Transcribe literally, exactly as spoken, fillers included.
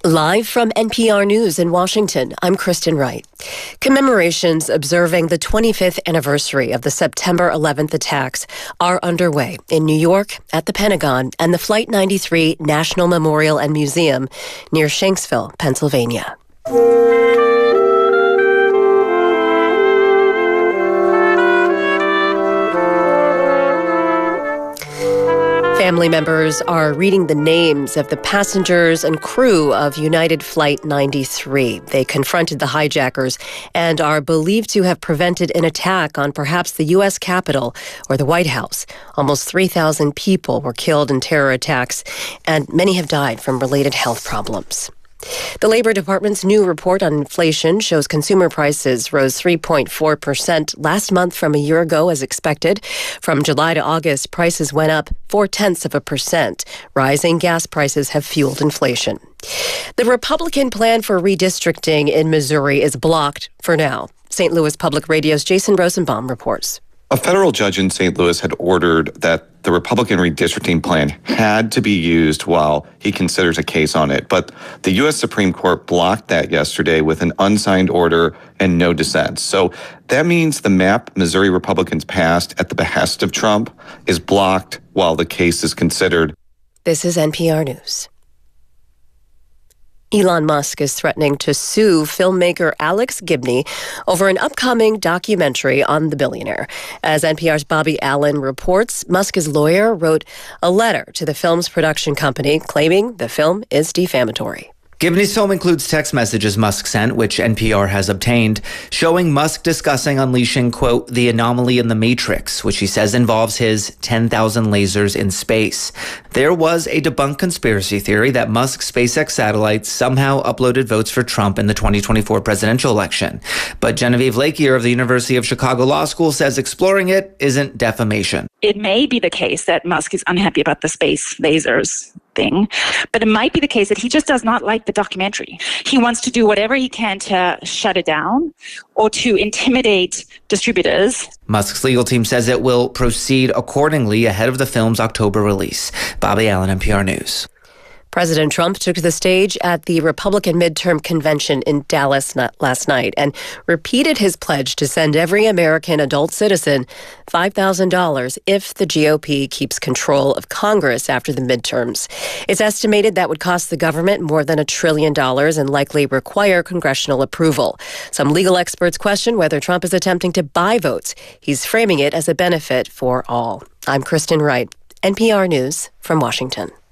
Live from N P R News in Washington, I'm Kristen Wright. Commemorations observing the twenty-fifth anniversary of the September eleventh attacks are underway in New York, at the Pentagon, and the Flight ninety-three National Memorial and Museum near Shanksville, Pennsylvania. Family members are reading the names of the passengers and crew of United Flight ninety-three. They confronted the hijackers and are believed to have prevented an attack on perhaps the U S Capitol or the White House. Almost three thousand people were killed in terror attacks, and many have died from related health problems. The Labor Department's new report on inflation shows consumer prices rose three point four percent last month from a year ago as expected. From July to August, prices went up four-tenths of a percent. Rising gas prices have fueled inflation. The Republican plan for redistricting in Missouri is blocked for now. Saint Louis Public Radio's Jason Rosenbaum reports. A federal judge in Saint Louis had ordered that the Republican redistricting plan had to be used while he considers a case on it. But the U S Supreme Court blocked that yesterday with an unsigned order and no dissent. So that means the map Missouri Republicans passed at the behest of Trump is blocked while the case is considered. This is N P R News. Elon Musk is threatening to sue filmmaker Alex Gibney over an upcoming documentary on the billionaire. As N P R's Bobby Allen reports, Musk's lawyer wrote a letter to the film's production company claiming the film is defamatory. Gibney's film includes text messages Musk sent, which N P R has obtained, showing Musk discussing unleashing, quote, the anomaly in the Matrix, which he says involves his ten thousand lasers in space. There was a debunked conspiracy theory that Musk's SpaceX satellites somehow uploaded votes for Trump in the twenty twenty-four presidential election. But Genevieve Lakier of the University of Chicago Law School says exploring it isn't defamation. It may be the case that Musk is unhappy about the space lasers thing, but it might be the case that he just does not like the documentary. He wants to do whatever he can to shut it down or to intimidate distributors. Musk's legal team says it will proceed accordingly ahead of the film's October release. Bobby Allen, N P R News. President Trump took to the stage at the Republican midterm convention in Dallas last night and repeated his pledge to send every American adult citizen five thousand dollars if the G O P keeps control of Congress after the midterms. It's estimated that would cost the government more than a trillion dollars and likely require congressional approval. Some legal experts question whether Trump is attempting to buy votes. He's framing it as a benefit for all. I'm Kristen Wright, N P R News from Washington.